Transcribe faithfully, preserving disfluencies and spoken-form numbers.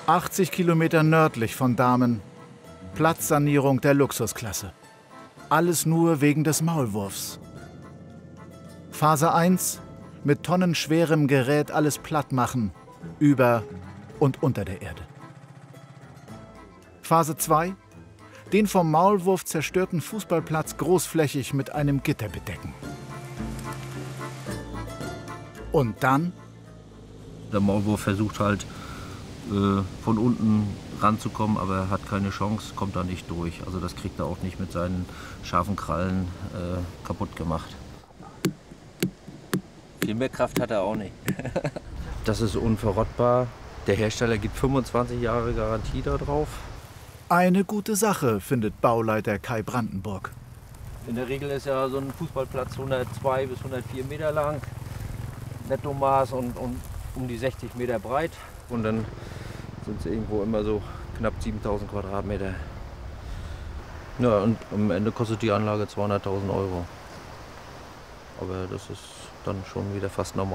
achtzig Kilometer nördlich von Damen. Platzsanierung der Luxusklasse. Alles nur wegen des Maulwurfs. Phase eins. Mit tonnenschwerem Gerät alles platt machen. Über und unter der Erde. Phase zwei. Den vom Maulwurf zerstörten Fußballplatz großflächig mit einem Gitter bedecken. Und dann? Der Maulwurf versucht halt äh, von unten ranzukommen, aber er hat keine Chance, kommt da nicht durch. Also das kriegt er auch nicht mit seinen scharfen Krallen äh, kaputt gemacht. Viel mehr Kraft hat er auch nicht. Das ist unverrottbar. Der Hersteller gibt fünfundzwanzig Jahre Garantie darauf. Eine gute Sache, findet Bauleiter Kai Brandenburg. In der Regel ist ja so ein Fußballplatz hundertzwei bis hundertvier Meter lang, Nettomaß und, und um die sechzig Meter breit. Und dann sind es irgendwo immer so knapp siebentausend Quadratmeter. Ja, und am Ende kostet die Anlage zweihunderttausend Euro. Aber das ist dann schon wieder fast normal.